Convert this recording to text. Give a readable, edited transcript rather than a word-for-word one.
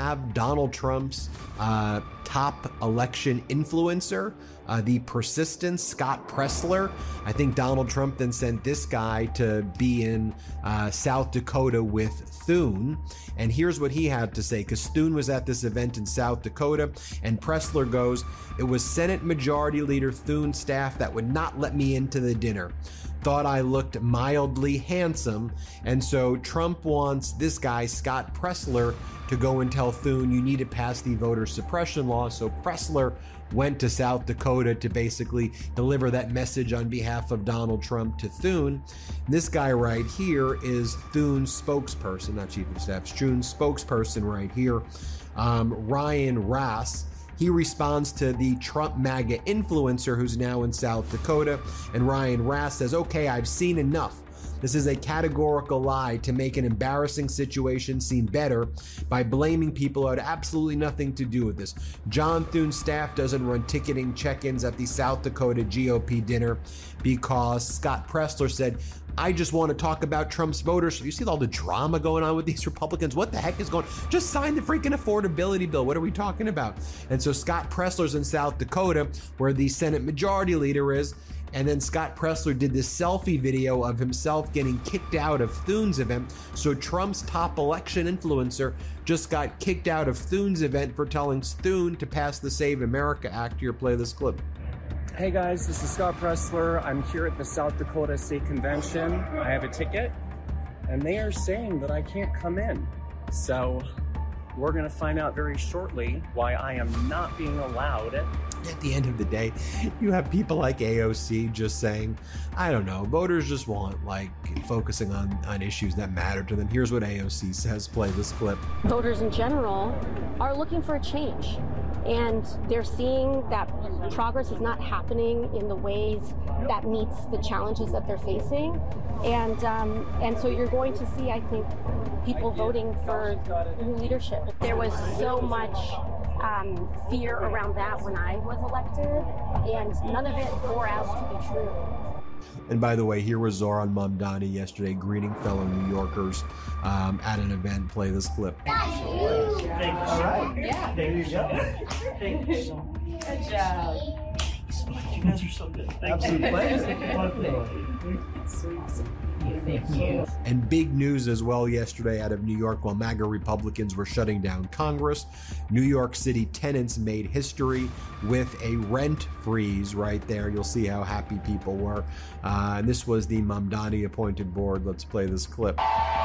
have Donald Trump's top election influencer, the persistent Scott Presler. I think Donald Trump then sent this guy to be in South Dakota with Thune. And here's what he had to say, because Thune was at this event in South Dakota, and Presler goes, "It was Senate Majority Leader Thune's staff that would not let me into the dinner. Thought I looked mildly handsome." And so Trump wants this guy, Scott Presler, to go and tell Thune, you need to pass the voter suppression law. So Presler went to South Dakota to basically deliver that message on behalf of Donald Trump to Thune. This guy right here is Thune's spokesperson, not chief of staff, Thune's spokesperson right here, Ryan Rass. He responds to the Trump MAGA influencer who's now in South Dakota, and Ryan Rass says, "Okay, I've seen enough. This is a categorical lie to make an embarrassing situation seem better by blaming people who had absolutely nothing to do with this. John Thune's staff doesn't run ticketing check-ins at the South Dakota GOP dinner because Scott Presler said, I just want to talk about Trump's voters." So you see all the drama going on with these Republicans. What the heck is going on? Just sign the freaking affordability bill. What are we talking about? And so Scott Presler's in South Dakota, where the Senate Majority Leader is. And then Scott Presler did this selfie video of himself getting kicked out of Thune's event. So Trump's top election influencer just got kicked out of Thune's event for telling Thune to pass the Save America Act. Here, play this clip. Hey guys, this is Scott Presler. I'm here at the South Dakota State Convention. I have a ticket, and they are saying that I can't come in. So we're going to find out very shortly why I am not being allowed. At the end of the day, you have people like AOC just saying, I don't know, voters just want like focusing on issues that matter to them. Here's what AOC says. Play this clip. Voters in general are looking for a change, and they're seeing that progress is not happening in the ways that meets the challenges that they're facing. And so you're going to see, I think, people voting for new leadership. There was so much fear around that when I was elected, and none of it bore out to be true. And by the way, here was Zohran Mamdani yesterday greeting fellow New Yorkers at an event. Play this clip. Thank you. All right. Yeah. There you go. Thank you so much. Good job. You guys are so good. Absolute pleasure. Thank you. And big news as well yesterday out of New York, while MAGA Republicans were shutting down Congress, New York City tenants made history with a rent freeze right there. You'll see how happy people were. And this was the Mamdani appointed board. Let's play this clip.